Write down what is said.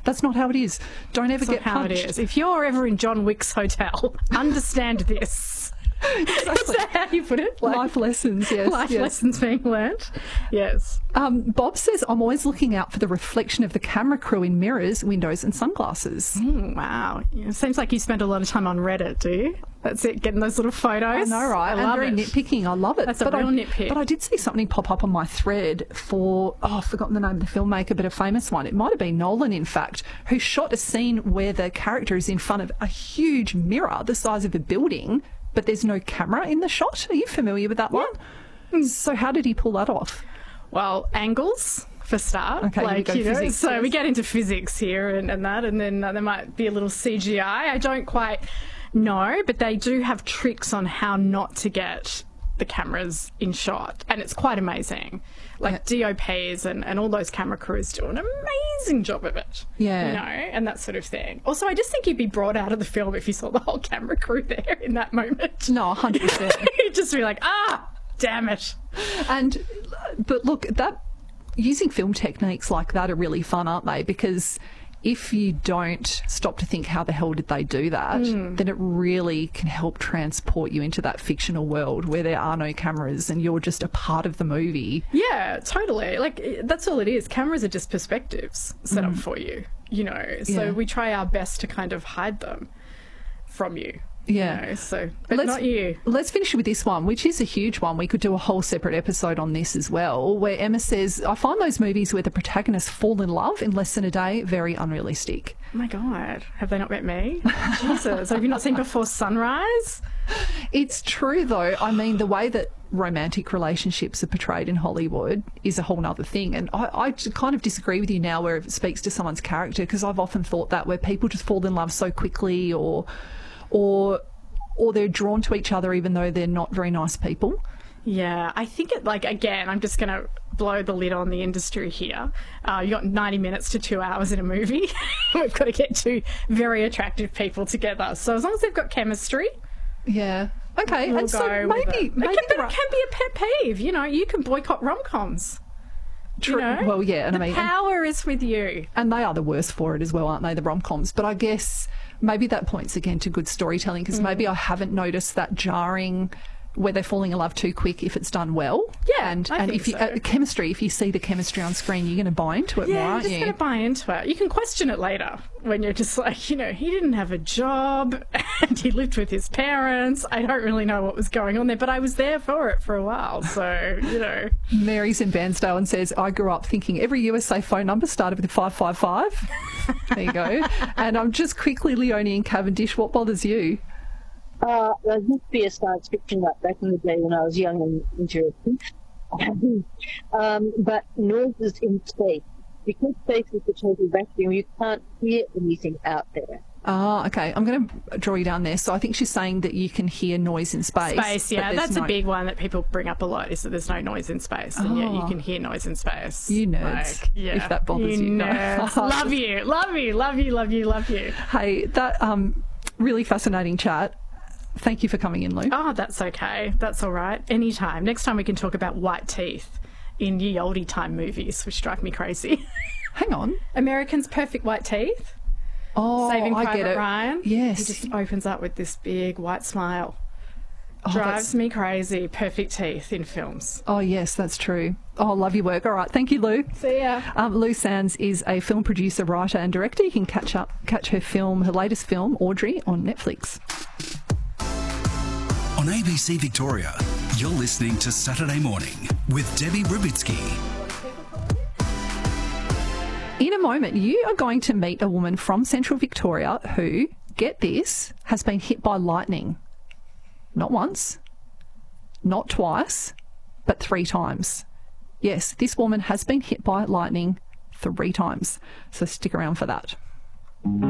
That's not how it is. Don't ever get punched. It is. If you're ever in John Wick's hotel, understand this. Exactly. Is that how you put it? Life lessons, yes. Life lessons being learnt. Yes. Bob says, I'm always looking out for the reflection of the camera crew in mirrors, windows and sunglasses. Wow. It seems like you spend a lot of time on Reddit, do you? That's it, getting those little photos. I know, right? I love very nitpicking. I love it. That's a real nitpick. But I did see something pop up on my thread for, I've forgotten the name of the filmmaker, but a famous one. It might have been Nolan, in fact, who shot a scene where the character is in front of a huge mirror the size of a building, but there's no camera in the shot. Are you familiar with that one? So how did he pull that off? Well, angles for start. Okay, physics, so yes. we get into physics here and that, and then there might be a little CGI. I don't quite know, but they do have tricks on how not to get the cameras in shot, and it's quite amazing. Like DOPs and all those camera crews do an amazing job of it. Yeah. You know, and that sort of thing. Also, I just think you'd be brought out of the film if you saw the whole camera crew there in that moment. No, 100%. You'd just be like, damn it. But look, using film techniques like that are really fun, aren't they? Because if you don't stop to think how the hell did they do that, then it really can help transport you into that fictional world where there are no cameras and you're just a part of the movie. Yeah, totally. Like, that's all it is. Cameras are just perspectives set up for you, you know. So we try our best to kind of hide them from you. Yeah. You know, so, but not you. Let's finish with this one, which is a huge one. We could do a whole separate episode on this as well, where Emma says, I find those movies where the protagonists fall in love in less than a day very unrealistic. Oh my God. Have they not met me? Jesus. Have you not seen Before Sunrise? It's true, though. I mean, the way that romantic relationships are portrayed in Hollywood is a whole nother thing. And I kind of disagree with you now where it speaks to someone's character, because I've often thought that where people just fall in love so quickly or they're drawn to each other even though they're not very nice people. Yeah, I think it, like, again, I'm just going to blow the lid on the industry here. You got 90 minutes to 2 hours in a movie. We've got to get two very attractive people together. So as long as they've got chemistry. Yeah. Okay. We'll and so maybe it can be a pet peeve. You know, you can boycott rom-coms. True. You know? Well, yeah. And the power is with you. And they are the worst for it as well, aren't they, the rom-coms? But I guess maybe that points again to good storytelling, because maybe I haven't noticed that jarring where they're falling in love too quick if it's done well. Yeah, and think if you so. Chemistry, if you see the chemistry on screen, you're going to buy into it more, aren't you're just going to buy into it. You can question it later when you're just like, you know, he didn't have a job and he lived with his parents. I don't really know what was going on there, but I was there for it for a while. So, you know. Mary's in Bairnsdale and says, I grew up thinking every USA phone number started with 555. There you go. And I'm just quickly, Leonie in Cavendish, what bothers you? There used to be a science fiction like back in the day when I was young and interested. But noises in space. Because space is a total vacuum, you can't hear anything out there. Ah, okay. I'm going to draw you down there. So I think she's saying that you can hear noise in space. Space, yeah. That's a big one that people bring up a lot, is that there's no noise in space. And yet you can hear noise in space. You nerds, if that bothers you. Nerds. Love you, love you, love you, love you, love you. Hey, that really fascinating chat. Thank you for coming in, Lou. Oh, that's okay. That's all right. Anytime. Next time we can talk about white teeth in ye oldie time movies, which drive me crazy. Hang on. American's Perfect White Teeth. Oh, Saving I Private get it. Ryan. Yes. He just opens up with this big white smile. Drives me crazy. Perfect teeth in films. Oh, yes, that's true. Oh, love your work. All right. Thank you, Lou. See ya. Lou Sands is a film producer, writer and director. You can catch her latest film, Audrey, on Netflix. On ABC Victoria, you're listening to Saturday Morning with Debbie Rubitsky. In a moment, you are going to meet a woman from Central Victoria who, get this, has been hit by lightning. Not once, not twice, but 3 times. Yes, this woman has been hit by lightning 3 times. So stick around for that.